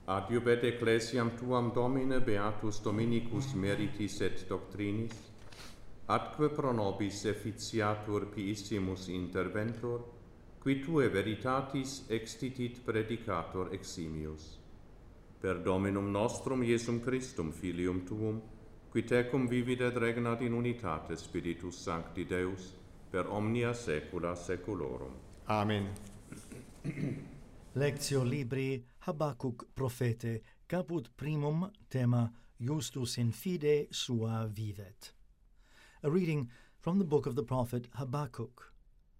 Adiubet ecclesiam tuam Domine beatus Dominicus meritis et doctrinis, atque pro nobis efficiatur piissimus interventor, qui tue veritatis extitit predicator eximius. Per Dominum nostrum Iesum Christum, Filium tuum, qui tecum vivit et regnat in unitate Spiritus Sancti Deus, per omnia saecula saeculorum. Amen. Lectio Libri Habacuc Prophete, caput primum, tema Justus in fide sua vivet. A reading from the book of the prophet Habacuc.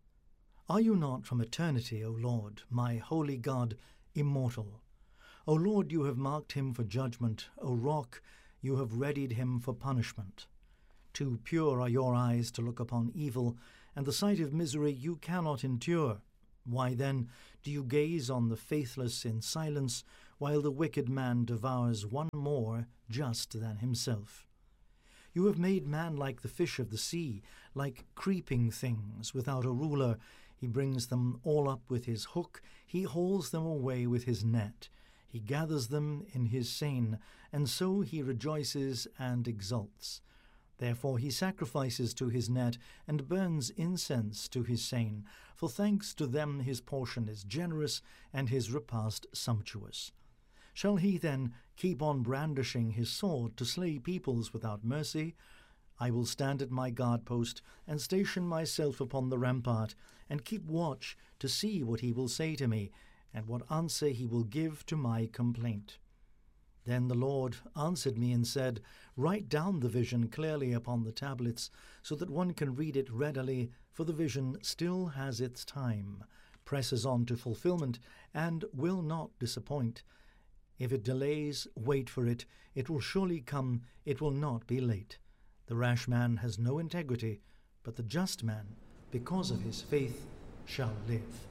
Are you not from eternity, O Lord, my holy God, immortal? O Lord, you have marked him for judgment. O Rock, you have readied him for punishment. Too pure are your eyes to look upon evil, and the sight of misery you cannot endure. Why then do you gaze on the faithless in silence, while the wicked man devours one more just than himself? You have made man like the fish of the sea, like creeping things without a ruler. He brings them all up with his hook, he hauls them away with his net. He gathers them in his seine, and so he rejoices and exults. Therefore he sacrifices to his net, and burns incense to his seine. For thanks to them his portion is generous, and his repast sumptuous. Shall he then keep on brandishing his sword to slay peoples without mercy? I will stand at my guard post, and station myself upon the rampart, and keep watch to see what he will say to me, and what answer he will give to my complaint. Then the Lord answered me and said, Write down the vision clearly upon the tablets, so that one can read it readily, for the vision still has its time, presses on to fulfillment, and will not disappoint. If it delays, wait for it. It will surely come, it will not be late. The rash man has no integrity, but the just man, because of his faith, shall live.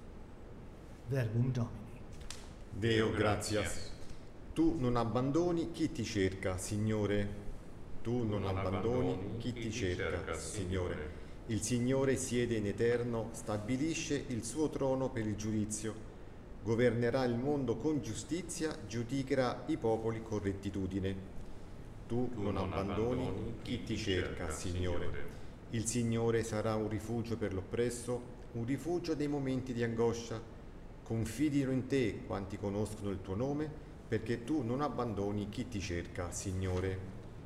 Verbum Domini. Deo gratias. Tu non abbandoni chi ti cerca, Signore. Tu non abbandoni chi ti cerca, Signore. Il Signore siede in eterno, stabilisce il suo trono per il giudizio. Governerà il mondo con giustizia, giudicherà i popoli con rettitudine. Tu non abbandoni chi ti cerca, Signore. Il Signore sarà un rifugio per l'oppresso, un rifugio nei momenti di angoscia. Confidino in te quanti conoscono il tuo nome, perché tu non abbandoni chi ti cerca, Signore.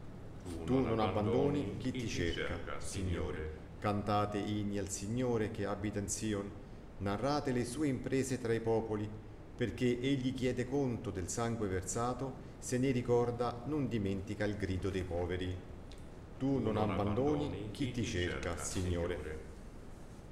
Tu non abbandoni chi ti cerca, Signore. Cantate inni al Signore che abita in Sion, narrate le sue imprese tra i popoli, perché egli chiede conto del sangue versato, se ne ricorda, non dimentica il grido dei poveri. Tu non abbandoni chi ti cerca, Signore.